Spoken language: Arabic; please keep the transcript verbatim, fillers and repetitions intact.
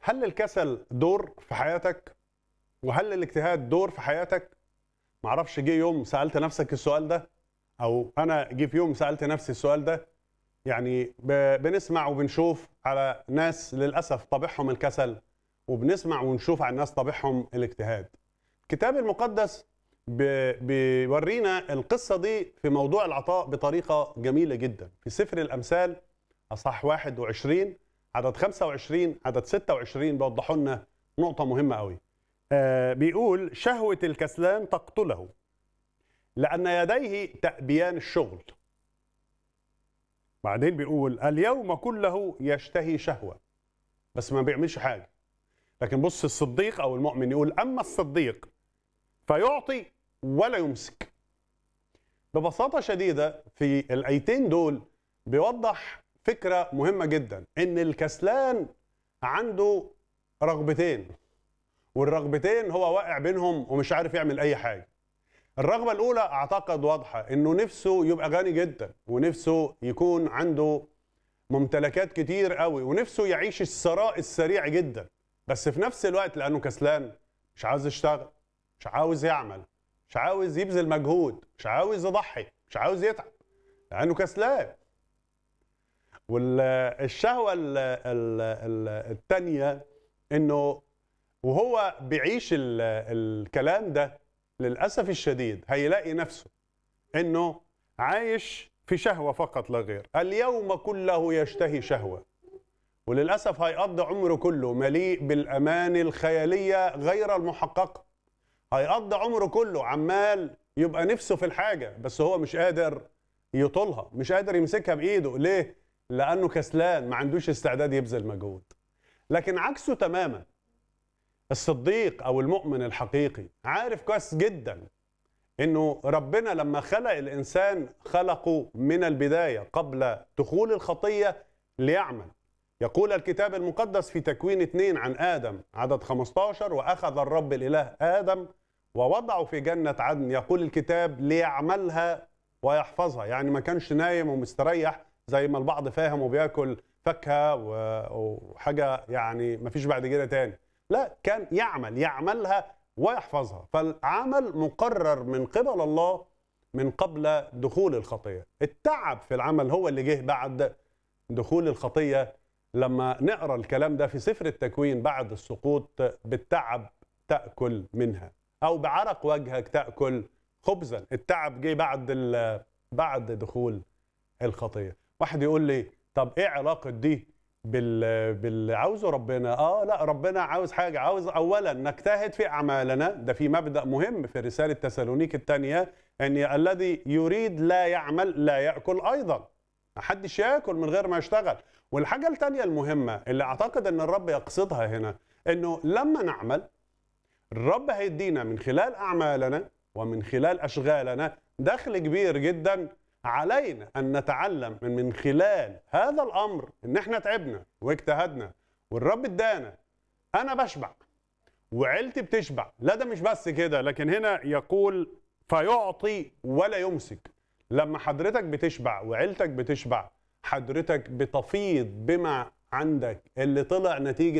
هل الكسل دور في حياتك؟ وهل الاجتهاد دور في حياتك؟ معرفش جه يوم سألت نفسك السؤال ده، أو أنا جه في يوم سألت نفسي السؤال ده. يعني ب- بنسمع وبنشوف على ناس للأسف طبيعهم الكسل، وبنسمع ونشوف على الناس طبيعهم الاجتهاد. الكتاب المقدس ب- بيورينا القصة دي في موضوع العطاء بطريقة جميلة جدا في سفر الأمثال أصحاح واحد وعشرين عدد خمسة وعشرين عدد ستة وعشرين بيوضحوا لنا نقطة مهمة قوي. آه بيقول: شهوة الكسلان تقتله لأن يديه تأبيان الشغل. بعدين بيقول: اليوم كله يشتهي شهوة، بس ما بيعملش حاجة. لكن بص الصديق أو المؤمن يقول: أما الصديق فيعطي ولا يمسك. ببساطة شديدة في الآيتين دول بيوضح فكرة مهمة جدا، إن الكسلان عنده رغبتين، والرغبتين هو واقع بينهم ومش عارف يعمل أي حاجة. الرغبة الأولى أعتقد واضحة، إنه نفسه يبقى غني جدا، ونفسه يكون عنده ممتلكات كتير قوي، ونفسه يعيش الثراء السريع جدا، بس في نفس الوقت لأنه كسلان مش عاوز يشتغل، مش عاوز يعمل، مش عاوز يبذل مجهود، مش عاوز يضحي، مش عاوز يتعب، لأنه كسلان. والشهوة الثانية إنه وهو بيعيش الكلام ده للأسف الشديد هيلاقي نفسه إنه عايش في شهوة فقط لا غير. اليوم كله يشتهي شهوة، وللأسف هيقضي عمره كله مليء بالأماني الخيالية غير المحققة. هيقضي عمره كله عمال يبقى نفسه في الحاجة، بس هو مش قادر يطولها، مش قادر يمسكها بإيده. ليه؟ لأنه كسلان، ما عندوش استعداد يبذل مجهود. لكن عكسه تماما، الصديق أو المؤمن الحقيقي عارف كويس جدا إنه ربنا لما خلق الإنسان خلقه من البداية قبل دخول الخطية ليعمل. يقول الكتاب المقدس في تكوين اثنين عن آدم عدد خمسة عشر: وأخذ الرب الإله آدم ووضعه في جنة عدن، يقول الكتاب ليعملها ويحفظها. يعني ما كانش نايم ومستريح زي ما البعض فاهم وبياكل فاكهة وحاجة يعني ما فيش بعد كده تاني. لا، كان يعمل يعملها ويحفظها. فالعمل مقرر من قبل الله من قبل دخول الخطية. التعب في العمل هو اللي جه بعد دخول الخطية. لما نقرأ الكلام ده في سفر التكوين: بعد السقوط بالتعب تأكل منها، أو بعرق وجهك تأكل خبزا. التعب جه بعد بعد دخول الخطية. واحد يقول لي: طب إيه علاقة دي بال باللي عاوزه ربنا؟ اه لا، ربنا عاوز حاجه، عاوز اولا نجتهد في اعمالنا. ده في مبدا مهم في رساله تسالونيك الثانيه، ان الذي يريد لا يعمل لا ياكل ايضا. ما حدش ياكل من غير ما يشتغل. والحاجه الثانيه المهمه اللي اعتقد ان الرب يقصدها هنا، انه لما نعمل الرب هيدينا من خلال اعمالنا ومن خلال اشغالنا دخل كبير جدا. علينا أن نتعلم من, من خلال هذا الأمر إن احنا تعبنا واجتهدنا والرب ادانا. أنا بشبع وعيلتي بتشبع. لا، ده مش بس كده، لكن هنا يقول فيعطي ولا يمسك. لما حضرتك بتشبع وعيلتك بتشبع، حضرتك بتفيض بما عندك اللي طلع نتيجة